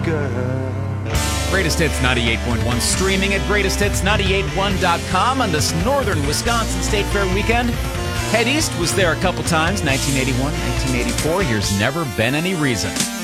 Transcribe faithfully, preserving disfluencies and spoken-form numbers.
girl. Greatest Hits ninety-eight point one, streaming at greatest hits ninety-eight point one dot com on this northern Wisconsin State Fair weekend. Head East was there a couple times, nineteen eighty-one, nineteen eighty-four. Here's Never Been Any Reason.